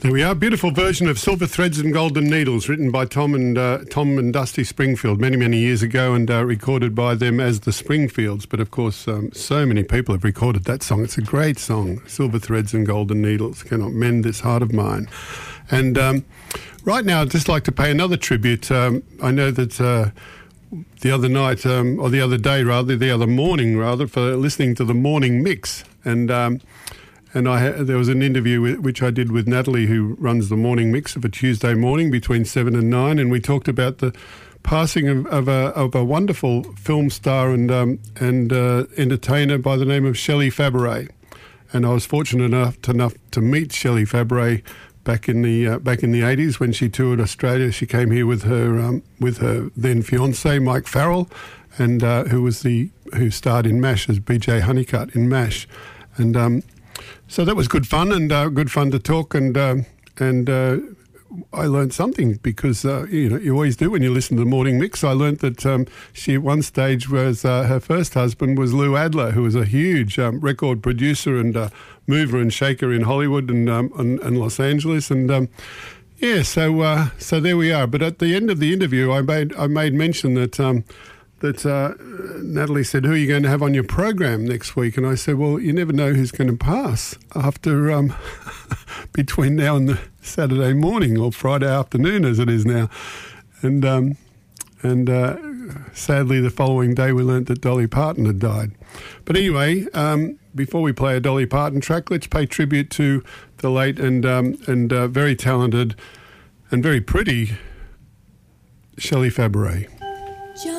There we are. Beautiful version of Silver Threads and Golden Needles, written by Tom and Dusty Springfield many, many years ago, and recorded by them as the Springfields. But of course, so many people have recorded that song. It's a great song. Silver Threads and Golden Needles cannot mend this heart of mine. And right now, I'd just like to pay another tribute. I know that the other night, or the other day rather, the other morning rather, for listening to the morning mix, and there was an interview which I did with Natalie, who runs the morning mix of a Tuesday morning between 7 and 9, and we talked about the passing of a wonderful film star and entertainer by the name of Shelley Fabares. And I was fortunate enough to meet Shelley Fabares back in the 80s when she toured Australia. She came here with her then fiance Mike Farrell, and who starred in MASH as BJ Honeycutt in MASH, and so that was good fun, and good fun to talk, and I learned something because you always do when you listen to the morning mix. I learned that she at one stage was her first husband was Lou Adler, who was a huge record producer and mover and shaker in Hollywood and Los Angeles, and so there we are. But at the end of the interview, I made mention that Natalie said, "Who are you going to have on your program next week?" And I said, "Well, you never know who's going to pass after between now and the Saturday morning or Friday afternoon, as it is now." And sadly, the following day, we learnt that Dolly Parton had died. But anyway, before we play a Dolly Parton track, let's pay tribute to the late and very talented and very pretty Shelley Fabares.